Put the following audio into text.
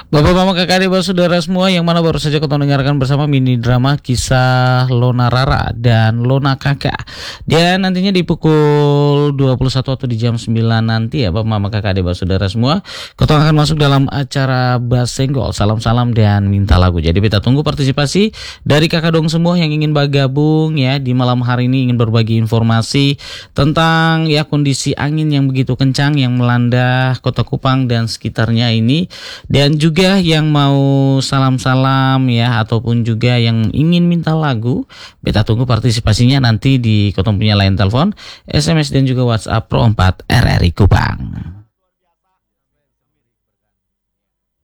Bapak-bapak, kakak adik, saudara semua yang mana baru saja kita dengarkan bersama mini drama kisah Lona Rara dan Lona Kakak. Dan nantinya di pukul 21 atau di jam 9 nanti ya Bapak-bapak, kakak adik, saudara semua, kita akan masuk dalam acara Basenggol, salam-salam dan minta lagu. Jadi kita tunggu partisipasi dari kakak dong semua yang ingin bergabung ya di malam hari ini, ingin berbagi informasi tentang ya kondisi angin yang begitu kencang yang melanda Kota Kupang dan sekitarnya ini, dan juga yang mau salam-salam ya ataupun juga yang ingin minta lagu. Beta tunggu partisipasinya nanti di kota punya line telepon, SMS dan juga WhatsApp Pro 4 RRI Kupang.